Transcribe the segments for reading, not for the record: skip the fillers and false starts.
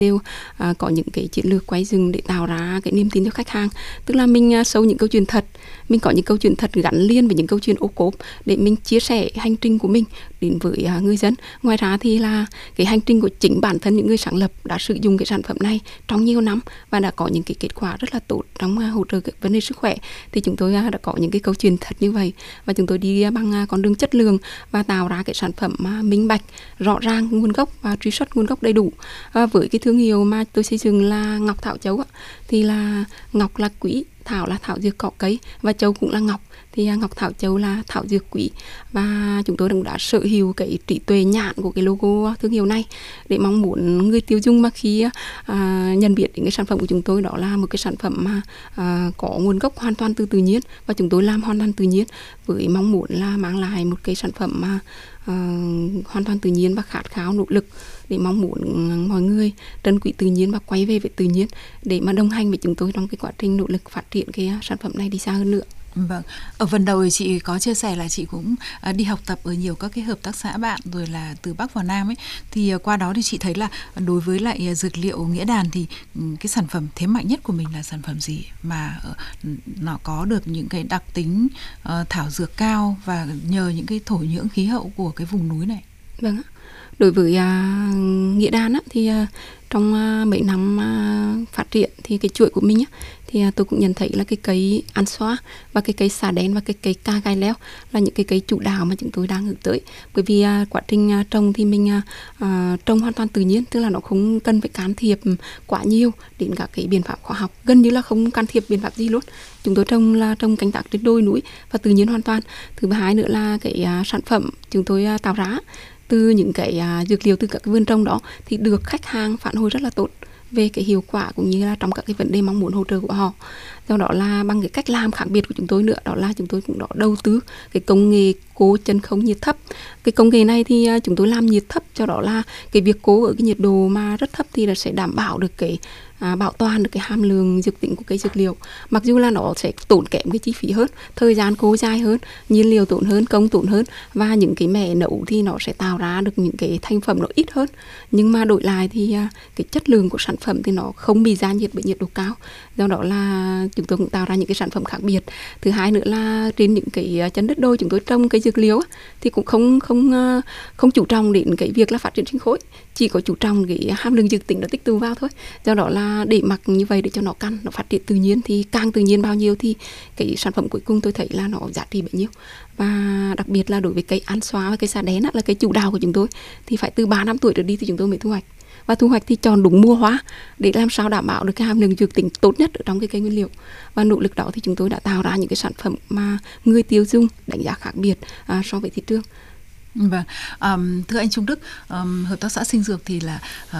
đều có những cái chiến lược quay rừng để tạo ra cái niềm tin cho khách hàng. Tức là mình sâu những câu chuyện thật, mình có những câu chuyện thật gắn liền với những câu chuyện ô cốp để mình chia sẻ hành trình của mình đến với người dân. Ngoài ra thì là cái hành trình của chính bản thân những người sáng lập đã sử dụng cái sản phẩm này trong nhiều năm và đã có những cái kết quả rất là tốt trong hỗ trợ cái vấn đề sức khỏe. Thì chúng tôi đã có những cái câu chuyện thật như vậy và chúng tôi đi bằng con đường chất lượng và tạo ra cái sản phẩm minh bạch, rõ ràng nguồn gốc và truy xuất nguồn gốc đầy đủ. Với cái thương hiệu mà tôi xây dựng là Ngọc Thảo Châu thì là ngọc là quý, thảo là thảo dược cỏ cây và châu cũng là ngọc, thì Ngọc Thảo Châu là thảo dược quý. Và chúng tôi cũng đã sở hữu cái trí tuệ nhãn của cái logo thương hiệu này để mong muốn người tiêu dùng mà khi nhận biết đến cái sản phẩm của chúng tôi đó là một cái sản phẩm mà có nguồn gốc hoàn toàn từ tự nhiên và chúng tôi làm hoàn toàn tự nhiên với mong muốn là mang lại một cái sản phẩm mà hoàn toàn tự nhiên và khát khao nỗ lực để mong muốn mọi người trân quý tự nhiên và quay về với tự nhiên để mà đồng hành với chúng tôi trong cái quá trình nỗ lực phát triển cái sản phẩm này đi xa hơn nữa. Vâng, ở phần đầu thì chị có chia sẻ là chị cũng đi học tập ở nhiều các cái hợp tác xã bạn rồi là từ Bắc vào Nam ấy, thì qua đó thì chị thấy là đối với lại dược liệu Nghĩa Đàn thì cái sản phẩm thế mạnh nhất của mình là sản phẩm gì mà nó có được những cái đặc tính thảo dược cao và nhờ những cái thổ nhưỡng khí hậu của cái vùng núi này. Vâng ạ. Đối với Nghĩa Đàn thì trong mấy năm phát triển thì cái chuỗi của mình thì tôi cũng nhận thấy là cái cây ăn xoa và cái cây xà đen và cái cây ca gai leo là những cái cây chủ đạo mà chúng tôi đang hướng tới. Bởi vì quá trình trồng thì mình trồng hoàn toàn tự nhiên, tức là nó không cần phải can thiệp quá nhiều đến các cái biện pháp khoa học, gần như là không can thiệp biện pháp gì luôn. Chúng tôi trồng canh tác trên đồi núi và tự nhiên hoàn toàn. Thứ hai nữa là cái sản phẩm chúng tôi tạo ra từ những cái dược liệu từ các cái vườn trồng đó thì được khách hàng phản hồi rất là tốt về cái hiệu quả cũng như là trong các cái vấn đề mong muốn hỗ trợ của họ. Do đó là bằng cái cách làm khác biệt của chúng tôi nữa, đó là chúng tôi cũng đã đầu tư cái công nghệ cố chân không nhiệt thấp. Cái công nghệ này thì chúng tôi làm nhiệt thấp, cho đó là cái việc cố ở cái nhiệt độ mà rất thấp thì là sẽ đảm bảo được cái bảo toàn được cái hàm lượng dược tính của cây dược liệu. Mặc dù là nó sẽ tốn kém cái chi phí hơn, thời gian cố dài hơn, nhiên liệu tốn hơn, công tốn hơn và những cái mẻ nấu thì nó sẽ tạo ra được những cái thành phẩm nó ít hơn. Nhưng mà đổi lại thì cái chất lượng của sản phẩm thì nó không bị gia nhiệt bởi nhiệt độ cao. Do đó là chúng tôi cũng tạo ra những cái sản phẩm khác biệt. Thứ hai nữa là trên những cái chân đất đồi chúng tôi trồng cây dược liệu thì cũng không chủ trọng đến cái việc là phát triển sinh khối, chỉ có chủ trọng cái hàm lượng dược tính nó tích tụ vào thôi. Do đó là để mặc như vậy để cho nó căn nó phát triển tự nhiên, thì càng tự nhiên bao nhiêu thì cái sản phẩm cuối cùng tôi thấy là nó giá trị bấy nhiêu. Và đặc biệt là đối với cây ăn xoa và cây xà đén là cây chủ đạo của chúng tôi thì phải từ 3 năm tuổi trở đi thì chúng tôi mới thu hoạch. Và thu hoạch thì chọn đúng mùa hoa để làm sao đảm bảo được cái hàm lượng dược tính tốt nhất ở trong cái cây nguyên liệu. Và nỗ lực đó thì chúng tôi đã tạo ra những cái sản phẩm mà người tiêu dùng đánh giá khác biệt so với thị trường. Vâng, thưa anh Trung Đức, hợp tác xã Sinh Dược thì là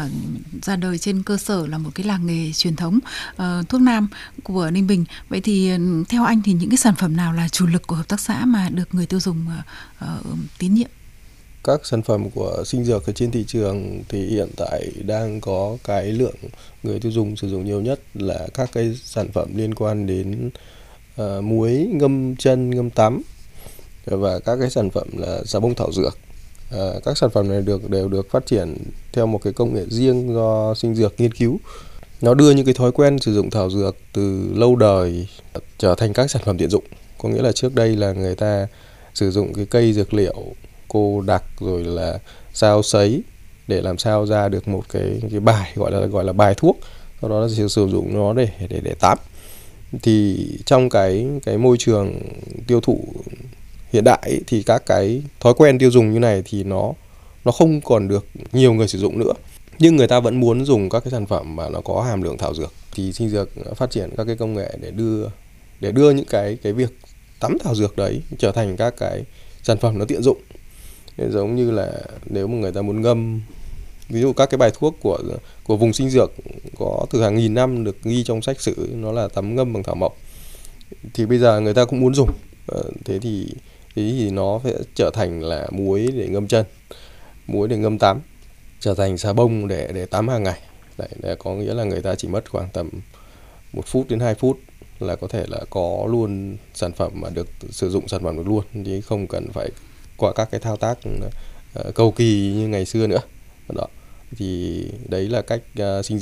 ra đời trên cơ sở là một cái làng nghề truyền thống thuốc nam của Ninh Bình. Vậy thì theo anh thì những cái sản phẩm nào là chủ lực của hợp tác xã mà được người tiêu dùng tín nhiệm? Các sản phẩm của Sinh Dược ở trên thị trường thì hiện tại đang có cái lượng người tiêu dùng sử dụng nhiều nhất là các cái sản phẩm liên quan đến muối ngâm chân, ngâm tắm và các cái sản phẩm là xà bông thảo dược. Các sản phẩm này đều được phát triển theo một cái công nghệ riêng do Sinh Dược nghiên cứu. Nó đưa những cái thói quen sử dụng thảo dược từ lâu đời trở thành các sản phẩm tiện dụng. Có nghĩa là trước đây là người ta sử dụng cái cây dược liệu cô đặc rồi là xao sấy để làm sao ra được một cái bài gọi là bài thuốc, sau đó là sử dụng nó để tắm. Thì trong cái môi trường tiêu thụ hiện đại ấy, thì các cái thói quen tiêu dùng như này thì nó không còn được nhiều người sử dụng nữa, nhưng người ta vẫn muốn dùng các cái sản phẩm mà nó có hàm lượng thảo dược. Thì Sinh Dược phát triển các cái công nghệ để đưa những cái việc tắm thảo dược đấy trở thành các cái sản phẩm nó tiện dụng. Giống như là nếu mà người ta muốn ngâm, ví dụ các cái bài thuốc của vùng Sinh Dược có từ hàng nghìn năm được ghi trong sách sử, nó là tắm ngâm bằng thảo mộc, thì bây giờ người ta cũng muốn dùng. Thế thì nó sẽ trở thành là muối để ngâm chân, muối để ngâm tắm, trở thành xà bông để tắm hàng ngày. Đấy, có nghĩa là người ta chỉ mất khoảng tầm 1 phút đến 2 phút là có thể là có luôn sản phẩm mà được sử dụng sản phẩm được luôn, chứ không cần phải qua các cái thao tác cầu kỳ như ngày xưa nữa. Đó. thì đấy là cách sinh